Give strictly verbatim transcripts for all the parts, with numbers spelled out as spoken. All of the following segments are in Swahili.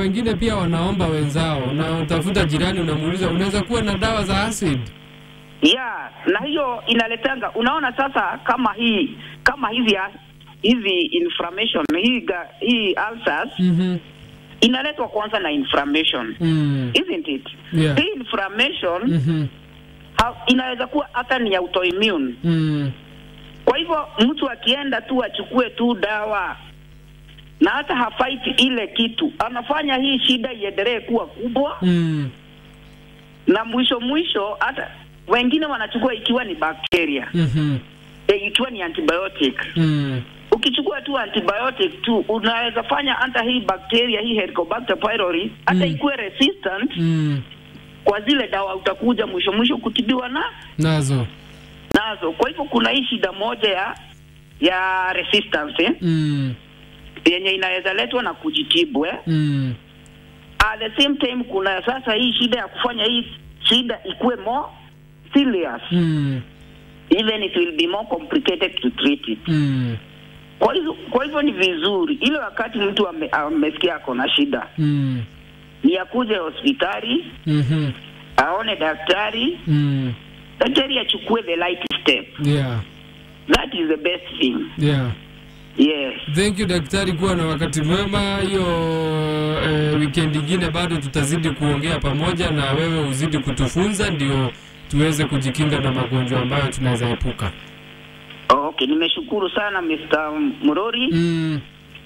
wengine pia wanaomba wenzao na utafuta jirani unamuuliza unaweza kuwa na dawa za acid. Yeah, na hiyo inaletanga, unaona sasa kama hii kama hizi hizi inflammation hii hii ulcers Mhm. inaletwa kwanza na inflammation. Mm. Isn't it? Yeah. Hii inflammation Mhm. inaweza kuwa hata ni autoimmune. Mm. Kwa hivyo mtu akienda tu achukue tu dawa na hata hafight ile kitu, anafanya hii shida iendelee kuwa kubwa. Mm. Na mwisho mwisho hata wengine wanachukua ikiwa ni bacteria. Mhm. E, ikiwa ni antibiotic. Mm. Ukichukua tu antibiotic tu unaweza fanya hata hii bacteria hii Helicobacter pylori hata mm. ikuwe resistant mm. kwa zile dawa utakuja mwisho mwisho kutibiwa na nazo nazo. Kwa hivyo kuna hii shida moja ya ya resistance eh? mm. yenye inaweza letwa na kujitibu eh? mm. At the same time kuna sasa hii shida ya kufanya hii shida ikuwe more serious. Mm. Even it will be more complicated to treat it. Mm. Kwa hivyo kwa hivyo ni vizuri ile wakati mtu amesikia ako na shida. Mm. Ni akuje hospitali. Mhm. Aone daktari. Mm. Daktari achukue the right step. Yeah. That is the best thing. Yeah. Yes. Thank you daktari, kuwa na wakati mwema. Hiyo eh, weekend nyingine bado tutazidi kuongea pamoja na wewe, uzidi kutufunza ndio tuweze kujikinga na magonjwa ambayo tunaweza epuka. Okay, nimeshukuru sana mister Murori. Mm.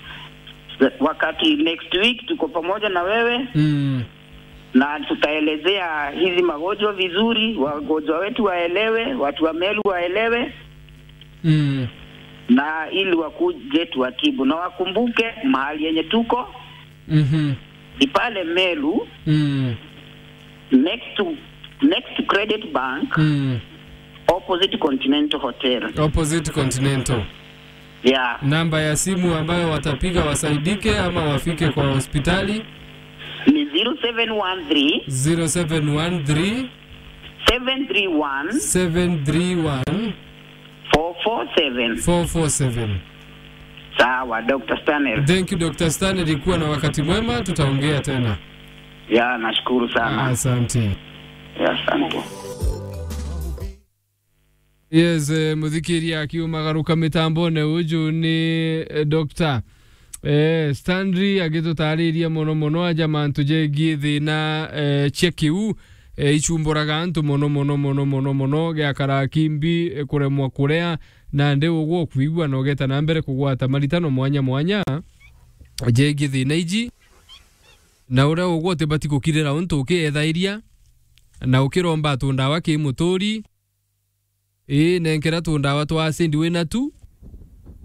Wakati next week tuko pamoja na wewe. Mm. Na tutaelezea hizi magonjwa vizuri, wagonjwa wetu waelewe, watu wa Meru waelewe. Mm. Na ili wakuje tuwatibu na wakumbuke mahali yenye tuko. Mhm. Ni pale Meru. Mm. Next to next to Credit Bank. Mm. Opposite Continental Hotel. Opposite Continental. Yeah. Namba ya simu ambayo watapiga wasaidike ama wafike kwa hospitali ni zero seven one three zero seven one three seven three one seven three one four four seven four four seven. Sawa, Doctor Stanley. Thank you Doctor Stanley, kuwa na wakati mwema, tutaongea tena. Ya, nashukuru sana. Asante. Ya, asante. Yes, eh, muthikiria akiumagaruka mitambone uju ni eh, Doctor eh, Stanley agitutariria muno muno aja mantu jengi thina eh, chekiu eh, ichumburaga antu muno muno muno muno muno gya karakimbi eh, kuremwa kurea na ndi uguo kuigua no geta na mbere kugwata maritano mwanya mwanya jengi thina iji na ura uguo tibati kukirira untu ukiethairia na ukiromba tundawa ki muturi. E, nenkera tundawa twa sendi wena tu